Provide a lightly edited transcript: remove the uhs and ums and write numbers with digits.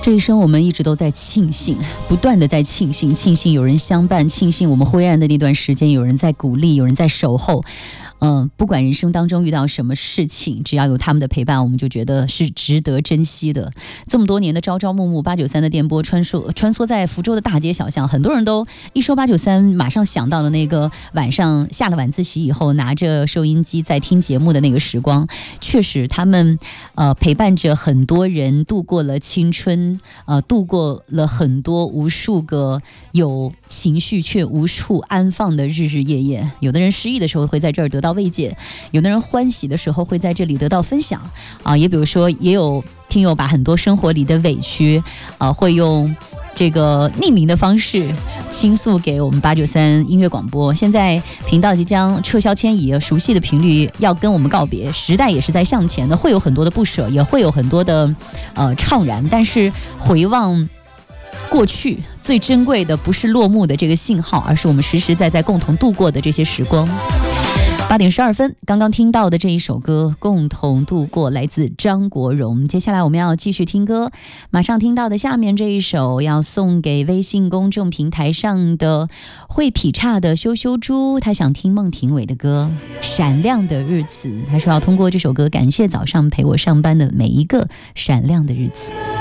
这一生我们一直都在庆幸，不断的在庆幸有人相伴，庆幸我们灰暗的那段时间有人在鼓励，有人在守候。不管人生当中遇到什么事情，只要有他们的陪伴，我们就觉得是值得珍惜的。这么多年的朝朝暮暮893的电波穿梭在福州的大街小巷，很多人都一说893马上想到了那个晚上下了晚自习以后拿着收音机在听节目的那个时光。确实他们陪伴着很多人度过了青春，度过了很多无数个有情绪却无处安放的日日夜夜。有的人失意的时候会在这儿得到慰藉，有的人欢喜的时候会在这里得到分享也比如说也有听友把很多生活里的委屈会用这个匿名的方式倾诉给我们893音乐广播。现在频道即将撤销迁移，熟悉的频率要跟我们告别，时代也是在向前的，会有很多的不舍，也会有很多的怅然，但是回望过去，最珍贵的不是落幕的这个信号，而是我们实实在在共同度过的这些时光。8点12分，刚刚听到的这一首歌《共同度过》来自张国荣。接下来我们要继续听歌，马上听到的下面这一首要送给微信公众平台上的会劈叉的羞羞猪，他想听孟庭苇的歌《闪亮的日子》，他说要通过这首歌感谢早上陪我上班的每一个闪亮的日子。